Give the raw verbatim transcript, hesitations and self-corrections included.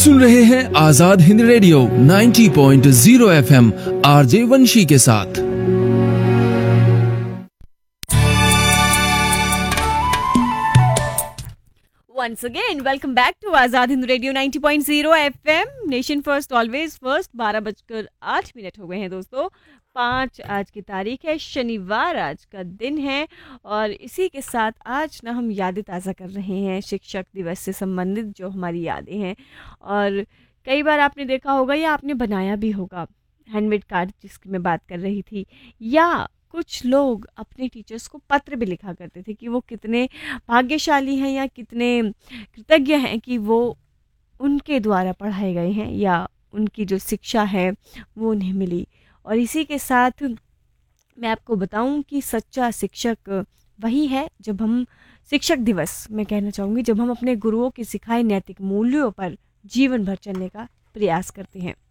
सुन रहे हैं आजाद हिंद रेडियो नब्बे पॉइंट शून्य एफएम आरजे वंशी के साथ। Once again, welcome back to Azad Hind radio नब्बे पॉइंट शून्य FM, nation first always first. बारह बजकर आठ मिनट हो गए हैं दोस्तों। पाँच आज की तारीख है, शनिवार आज का दिन है। और इसी के साथ आज ना हम यादें ताज़ा कर रहे हैं शिक्षक दिवस से संबंधित जो हमारी यादें हैं। और कई बार आपने देखा होगा या आपने बनाया भी होगा हैंडमेड कार्ड जिसकी मैं बात कर रही थी, या कुछ लोग अपने टीचर्स को पत्र भी लिखा करते थे कि वो कितने भाग्यशाली हैं या कितने कृतज्ञ हैं कि वो उनके द्वारा पढ़ाए गए हैं या उनकी जो शिक्षा है वो उन्हें मिली। और इसी के साथ मैं आपको बताऊं कि सच्चा शिक्षक वही है जब हम शिक्षक दिवस मैं कहना चाहूँगी जब हम अपने गुरुओं के सिखाए नैतिक मूल्यों पर जीवन भर चलने का प्रयास करते हैं।